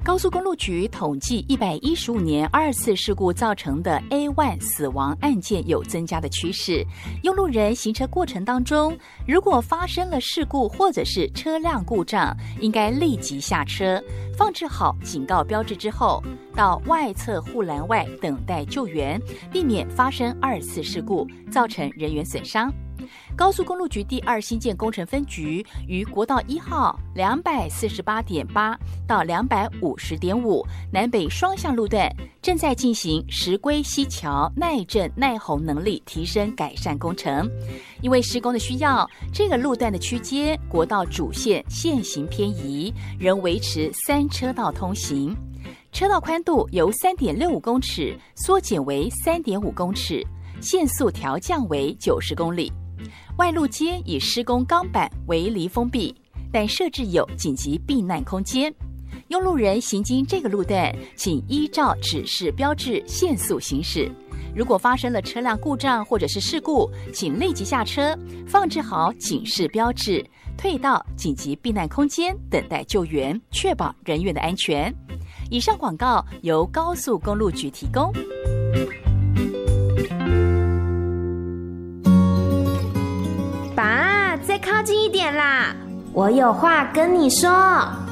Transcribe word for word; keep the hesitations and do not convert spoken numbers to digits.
高速公路局统计一百一十五年二次事故造成的 A 一 死亡案件有增加的趋势。用路人行车过程当中，如果发生了事故或者是车辆故障，应该立即下车，放置好警告标志之后，到外侧护栏外等待救援，避免发生二次事故，造成人员损伤。高速公路局第二新建工程分局于国道一号两百四十八点八到两百五十点五南北双向路段，正在进行石龟溪桥耐震耐洪能力提升改善工程。因为施工的需要，这个路段的区间国道主线线行偏移，仍维持三车道通行，车道宽度由 三点六五公尺缩减为 三点五公尺，限速调降为九十公里。外路间以施工钢板围篱封闭，但设置有紧急避难空间。用路人行经这个路段，请依照指示标志限速行驶。如果发生了车辆故障或者是事故，请立即下车，放置好警示标志，退到紧急避难空间等待救援，确保人员的安全。以上广告由高速公路局提供。 爸，再靠近一点啦！ 我有话跟你说。